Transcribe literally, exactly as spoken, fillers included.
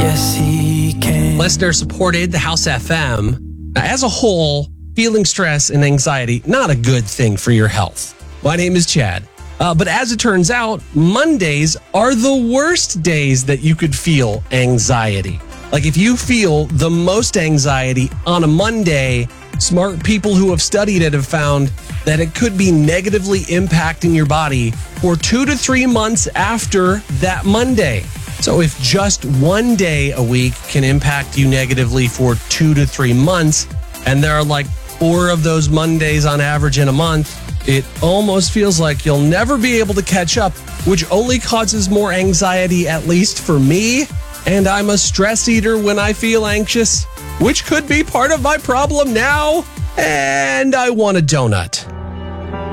Yes, he can. Listener supported the House F M. As a whole, feeling stress and anxiety, not a good thing for your health. My name is Chad. Uh, but as it turns out, Mondays are the worst days that you could feel anxiety. Like if you feel the most anxiety on a Monday, smart people who have studied it have found that it could be negatively impacting your body for two to three months after that Monday. So if just one day a week can impact you negatively for two to three months, and there are like four of those Mondays on average in a month, it almost feels like you'll never be able to catch up, which only causes more anxiety, at least for me. And I'm a stress eater when I feel anxious, which could be part of my problem now. And I want a donut.